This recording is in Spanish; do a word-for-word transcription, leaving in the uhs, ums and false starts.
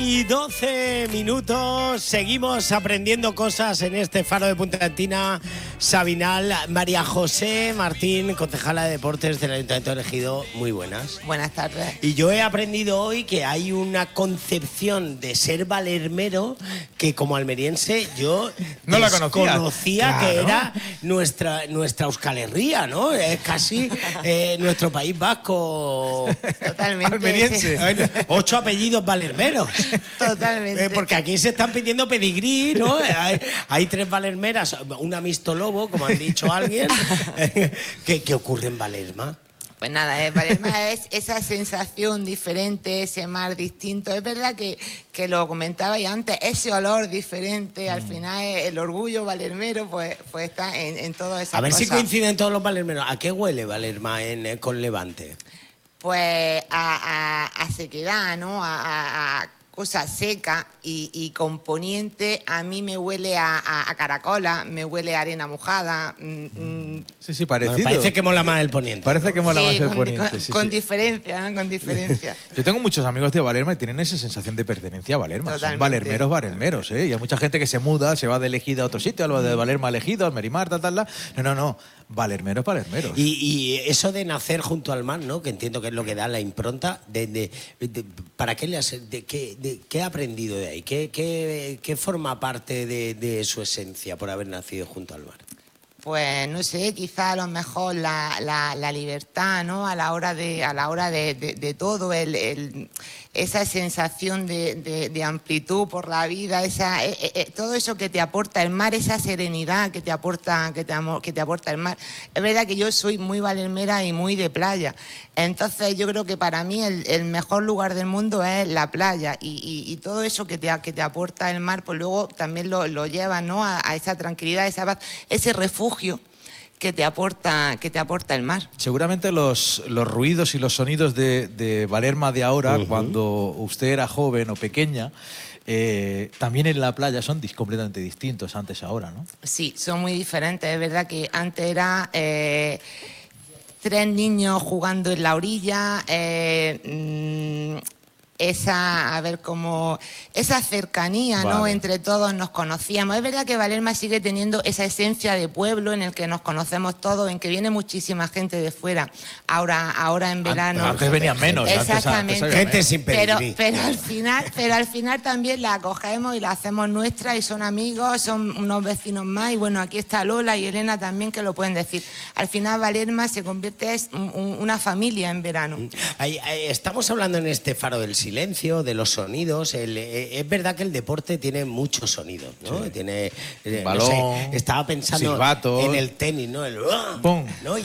y doce minutos. Seguimos aprendiendo cosas en este Faro de Punta Cantina. Sabinal, María José Martín, concejala de Deportes del Ayuntamiento de Ejido. Muy buenas. Buenas tardes. Y yo he aprendido hoy que hay una concepción de ser balermero que como almeriense yo no la conocía, conocía claro. que era nuestra, nuestra Euskal Herria, ¿no? Es casi eh, nuestro País Vasco. Totalmente. Almeriense. Ocho apellidos balermeros. Totalmente. Eh, porque aquí se están pidiendo pedigrí, ¿no? Hay, hay tres balermeras, una mistolobo, como han dicho alguien. ¿Qué, qué ocurre en Balerma? Pues nada, eh, Balerma es esa sensación diferente, ese mar distinto. Es verdad que, que lo comentaba ya antes, ese olor diferente, al final el orgullo balermero pues, pues está en, en todas esas A ver cosas. si coinciden todos los balermeros. ¿A qué huele Balerma en, eh, con Levante? Pues a, a, a sequedad, ¿no? A, a, a cosa seca y, y con poniente. A mí me huele a, a, a caracola, me huele a arena mojada. Mm, Sí, sí, parecido. Bueno, parece que mola más el poniente. Parece que mola sí, más el con, poniente. con, sí, con sí. diferencia, ¿no? Con diferencia. Yo tengo muchos amigos de Balerma y tienen esa sensación de pertenencia a Balerma. Totalmente. Son balermeros, balermeros, ¿eh? Y hay mucha gente que se muda, se va de Elegida a otro sitio, algo de Balerma a Elegida, al Merimar, tal, tal, tal. No, no, no. Balermeros, balermeros. Y, y eso de nacer junto al mar, ¿no? Que entiendo que es lo que da la impronta. De, de, de- ¿Para qué le has, de, qué, de, qué ha aprendido de ahí? ¿Qué, qué, qué forma parte de, de su esencia por haber nacido junto al mar? Pues no sé, quizá a lo mejor la, la, la libertad, ¿no? A la hora de, a la hora de, de, de todo, el, el, esa sensación de, de, de amplitud por la vida, esa, eh, eh, todo eso que te aporta el mar, esa serenidad que te aporta, que te, amo- que te aporta el mar. Es verdad que yo soy muy balermera y muy de playa, entonces yo creo que para mí el, el mejor lugar del mundo es la playa y, y, y todo eso que te, que te aporta el mar, pues luego también lo, lo lleva, ¿no? a, a esa tranquilidad, esa paz, ese refugio que te aporta, que te aporta el mar. Seguramente los, los ruidos y los sonidos de, de Balerma de ahora, Uh-huh. cuando usted era joven o pequeña, eh, también en la playa son dis- completamente distintos antes a ahora, ¿no? Sí, son muy diferentes. Es verdad que antes era eh, tres niños jugando en la orilla, eh, mm, esa, a ver cómo, esa cercanía, ¿no? Vale. Entre todos nos conocíamos. Es verdad que Balerma sigue teniendo esa esencia de pueblo en el que nos conocemos todos, en que viene muchísima gente de fuera. Ahora, ahora en verano. Antes venían menos. antes- antes Exactamente. había Gente menos. sin Pero, pedigrí. pero al final, pero al final también la acogemos y la hacemos nuestra y son amigos, son unos vecinos más y bueno, aquí está Lola y Elena también que lo pueden decir. Al final Balerma se convierte en un- un- una familia en verano. Ahí, ahí, estamos hablando en este faro del silencio, de los sonidos. El, eh, es verdad que el deporte tiene muchos sonidos, ¿no? Sí. Tiene, eh, no Balón, sé, estaba pensando silbatos. en el tenis, ¿no? El, Pum. ¿no?